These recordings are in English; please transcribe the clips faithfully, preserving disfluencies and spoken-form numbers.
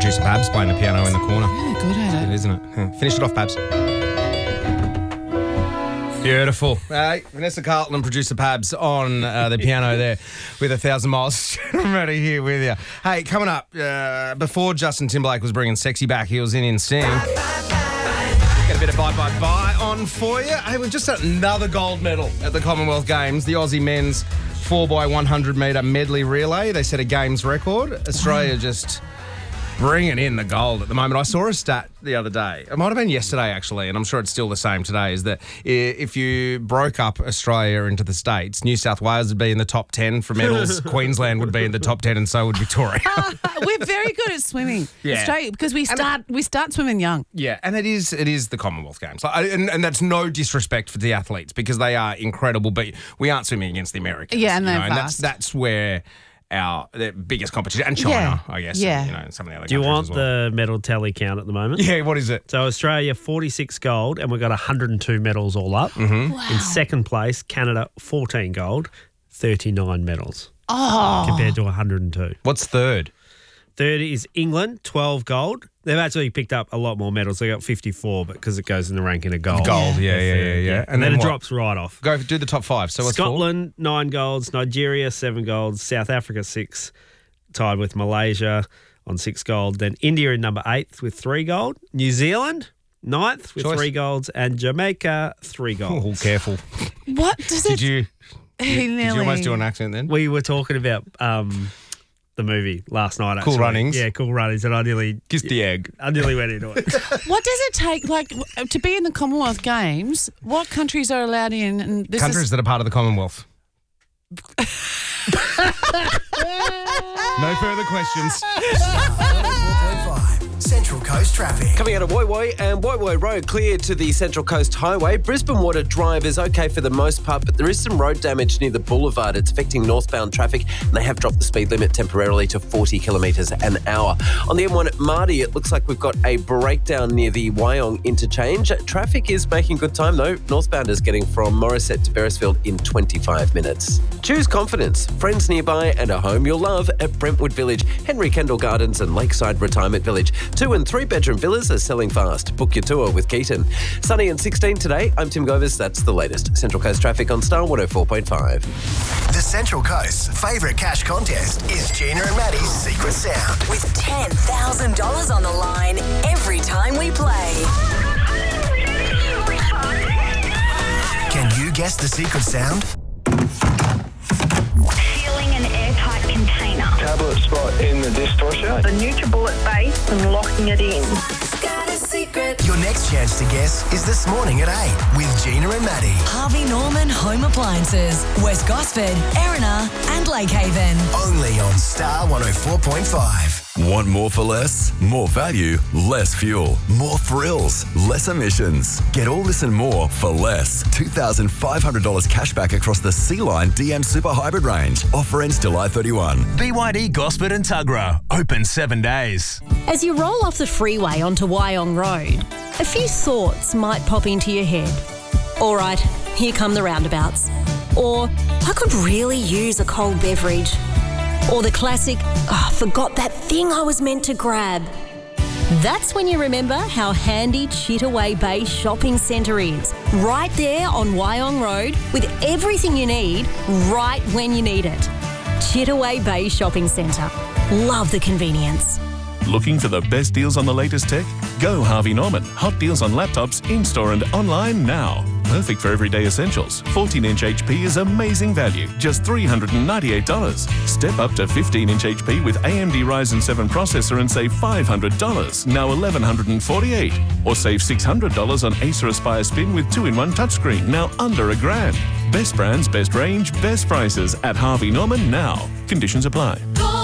Producer Babs playing the piano in the corner. Yeah, good at it. Isn't it? Yeah. Finish it off, Babs. Beautiful. Uh, Vanessa Carlton and producer Babs on uh, the piano there with a thousand miles. I'm ready here with you. Hey, coming up, uh, before Justin Timberlake was bringing Sexy back, he was in In Sync. Got a bit of bye, bye, bye on for you. Hey, we've just had another gold medal at the Commonwealth Games, the Aussie men's four by one hundred metre medley relay. They set a games record. Australia just bringing in the gold at the moment. I saw a stat the other day. It might have been yesterday, actually, and I'm sure it's still the same today, is that if you broke up Australia into the states, New South Wales would be in the top ten for medals, Queensland would be in the top ten, and so would Victoria. Uh, we're very good at swimming, Yeah. Australia, because we start we start swimming young. Yeah, and it is it is the Commonwealth Games. Like, and, and that's no disrespect for the athletes because they are incredible, but we aren't swimming against the Americans. Yeah, and you they're know, and that's, fast. that's where our the biggest competition, and China, Yeah, I guess, yeah. and, you know, and some of the other Do you countries want as well. the medal tally count at the moment? Yeah, what is it? So Australia, forty-six gold, and we've got one hundred two medals all up. Mm-hmm. Wow. In second place, Canada, fourteen gold, thirty-nine medals Oh, compared to one hundred two. What's third? Third is England, twelve gold. They've actually picked up a lot more medals. They got fifty-four, but because it goes in the ranking of gold. Gold, yeah, They're yeah, yeah, third, yeah. And, And then, then it what? drops right off. Go do the top five. So what's four? Scotland, nine golds. Nigeria, seven golds. South Africa, six. Tied with Malaysia on six gold. Then India in number eighth with three gold. New Zealand, ninth with Choice. three golds. And Jamaica, three golds. Oh, careful. what does Did it? you He did nearly, you almost do an accent then? We were talking about um, the movie last night, actually. Cool Runnings. Yeah, Cool Runnings. And I nearly, Kiss the egg. I nearly went into it. What does it take, like, to be in the Commonwealth Games? What countries are allowed in? And this Countries is, that are part of the Commonwealth. No further questions. Central Coast traffic. Coming out of Woi Woi and Woi Woi Road, clear to the Central Coast Highway. Brisbane Water Drive is okay for the most part, but there is some road damage near the boulevard. It's affecting northbound traffic, and they have dropped the speed limit temporarily to forty kilometres an hour. On the M one at Marty, it looks like we've got a breakdown near the Wyong interchange. Traffic is making good time, though. Northbounders getting from Morisset to Beresfield in twenty-five minutes. Choose confidence, friends nearby, and a home you'll love at Brentwood Village, Henry Kendall Gardens and Lakeside Retirement Village. Two and three bedroom villas are selling fast. Book your tour with Keaton. Sunny and sixteen today. I'm Tim Govers. That's the latest. Central Coast traffic on Star one oh four point five. The Central Coast's favourite cash contest is Gina and Maddie's Secret Sound. With ten thousand dollars on the line every time we play. Can you guess the secret sound? Sealing an airtight container. Tablet spot in the dishwasher. The NutriBullet base and locking it in. Got a secret. Your next chance to guess is this morning at eight with Gina and Maddie. Harvey Norman Home Appliances, West Gosford, Erina, and Lake Haven. Only on Star one oh four point five. Want more for less? More value, less fuel. More thrills, less emissions. Get all this and more for less. two thousand five hundred dollars cash back across the C-Line D M Super Hybrid range. Offer ends July thirty-first. B Y D Gosford and Tuggerah. Open seven days. As you roll off the freeway onto Wyong Road, a few thoughts might pop into your head. All right, here come the roundabouts. Or, I could really use a cold beverage. Or the classic, oh, I forgot that thing I was meant to grab. That's when you remember how handy Chittaway Bay Shopping Centre is. Right there on Wyong Road with everything you need right when you need it. Chittaway Bay Shopping Centre. Love the convenience. Looking for the best deals on the latest tech? Go Harvey Norman. Hot deals on laptops in-store and online now. Perfect for everyday essentials. fourteen inch H P is amazing value, just three hundred ninety-eight dollars. Step up to fifteen inch H P with A M D Ryzen seven processor and save five hundred dollars, now eleven forty-eight dollars. Or save six hundred dollars on Acer Aspire Spin with two in one touchscreen, now under a grand. Best brands, best range, best prices at Harvey Norman now. Conditions apply.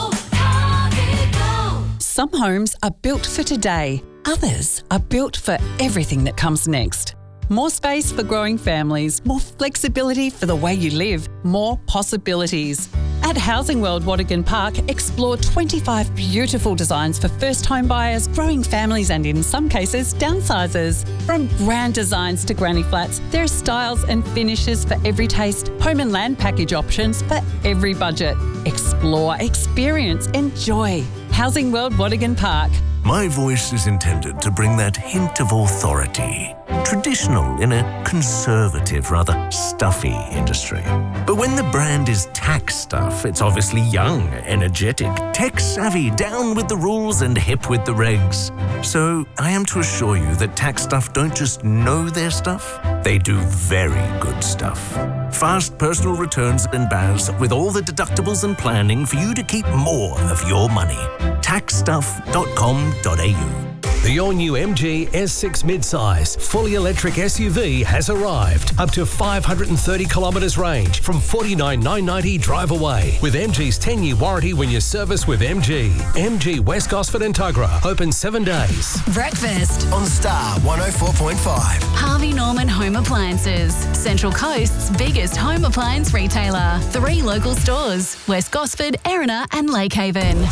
Some homes are built for today. Others are built for everything that comes next. More space for growing families, more flexibility for the way you live, more possibilities. At Housing World Wadigan Park, explore twenty-five beautiful designs for first home buyers, growing families and in some cases downsizers. From grand designs to granny flats, there are styles and finishes for every taste, home and land package options for every budget. Explore, experience, enjoy. Housing World Wadigan Park. My voice is intended to bring that hint of authority. Traditional in a conservative, rather stuffy industry. But when the brand is tax stuff, it's obviously young, energetic, tech-savvy, down with the rules and hip with the regs. So I am to assure you that tax stuff don't just know their stuff, they do very good stuff. Fast personal returns and B A S with all the deductibles and planning for you to keep more of your money. tax stuff dot com dot a u. The all-new M G S six midsize fully electric S U V has arrived. Up to five hundred thirty kilometres range from forty-nine thousand nine hundred ninety drive away. With M G's ten-year warranty when you service with M G. M G West Gosford and Tuggerah. Open seven days. Breakfast on Star one oh four point five. Harvey Norman Home Appliances. Central Coast's biggest home appliance retailer. Three local stores. West Gosford, Erina and Lakehaven.